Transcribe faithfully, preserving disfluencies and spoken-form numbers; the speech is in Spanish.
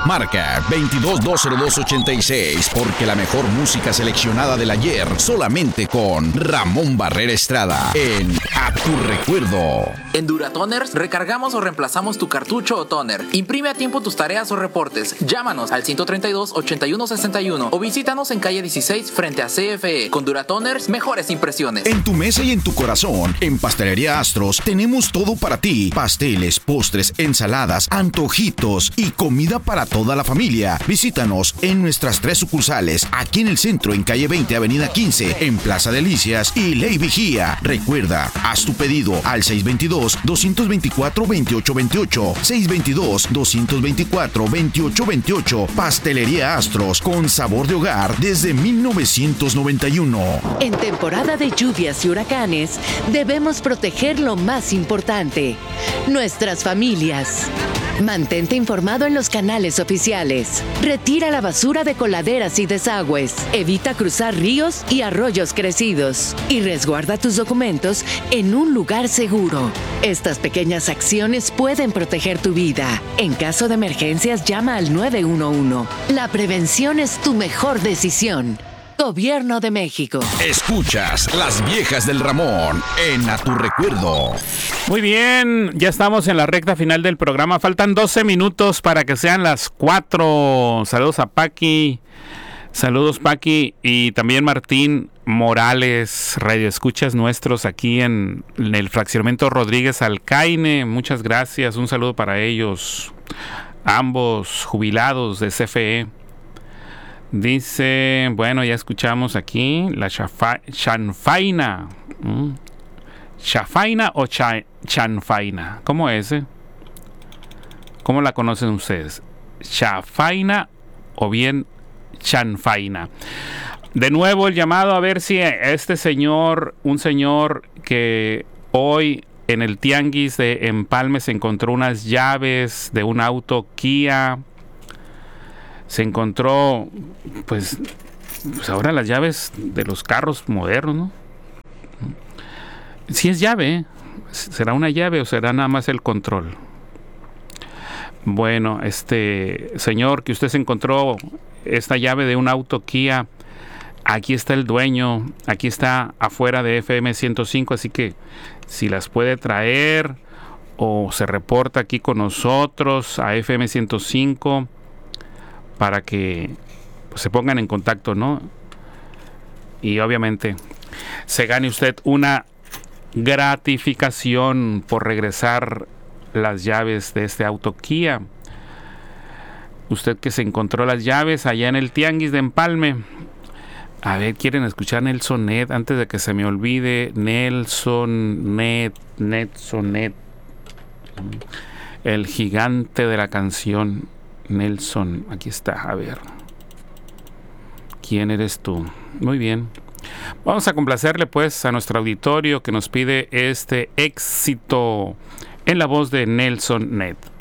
Marca veintidós dos cero dos ochenta y seis, porque la mejor música seleccionada del ayer solamente con Ramón Barrera Estrada en A Tu Recuerdo. En Duratoners recargamos o reemplazamos tu cartucho o toner. Imprime a tiempo tus tareas o reportes. Llámanos al ciento treinta y dos, ochenta y uno sesenta y uno o visítanos en calle dieciséis frente a C F E. Con Duratoners, mejores impresiones. En tu mesa y en tu corazón, en Pastelería Astros, tenemos todo para ti. Pasteles, postres, ensaladas, antojitos y comida para toda la familia. Visítanos en nuestras tres sucursales, aquí en el centro, en calle veinte, avenida quince, en Plaza Delicias y Ley Vigía. Recuerda, haz tu pedido al seis dos dos, dos dos cuatro, dos ocho dos ocho, seis dos dos, dos dos cuatro, dos ocho dos ocho. Pastelería Astros, con sabor de hogar desde mil novecientos noventa y uno. En temporada de lluvias y huracanes, debemos proteger lo más importante, nuestras familias. Mantente informado en los canales oficiales. Retira la basura de coladeras y desagües. Evita cruzar ríos y arroyos crecidos. Y resguarda tus documentos en un lugar seguro. Estas pequeñas acciones pueden proteger tu vida. En caso de emergencias, llama al nueve uno uno. La prevención es tu mejor decisión. Gobierno de México. Escuchas Las Viejas del Ramón en A Tu Recuerdo. Muy bien, ya estamos en la recta final del programa. Faltan doce minutos para que sean las cuatro. Saludos a Paqui. Saludos, Paqui. Y también Martín Morales, radioescuchas nuestros aquí en, en el fraccionamiento Rodríguez Alcaine. Muchas gracias. Un saludo para ellos. Ambos jubilados de C F E. Dice, bueno, ya escuchamos aquí la chafa, chanfaina. ¿Mm? ¿Chafaina o cha, chanfaina? ¿Cómo es? Eh? ¿Cómo la conocen ustedes? ¿Chafaina o bien chanfaina? De nuevo el llamado a ver si este señor, un señor que hoy en el tianguis de Empalme se encontró unas llaves de un auto Kia. Se encontró, pues, pues ahora las llaves de los carros modernos, ¿no? Si es llave, ¿eh? ¿Será una llave o será nada más el control? Bueno, este señor que usted se encontró esta llave de un auto Kia, aquí está el dueño, aquí está afuera de F M ciento cinco, así que si las puede traer o se reporta aquí con nosotros a F M ciento cinco, para que pues, se pongan en contacto, ¿no? Y obviamente se gane usted una gratificación por regresar las llaves de este auto Kia. Usted que se encontró las llaves allá en el tianguis de Empalme. A ver, ¿quieren escuchar Nelson Ned? Antes de que se me olvide, Nelson Ned, Nelson Ned, el gigante de la canción. Nelson, aquí está, a ver. ¿Quién eres tú? Muy bien. Vamos a complacerle pues a nuestro auditorio que nos pide este éxito en la voz de Nelson Ned.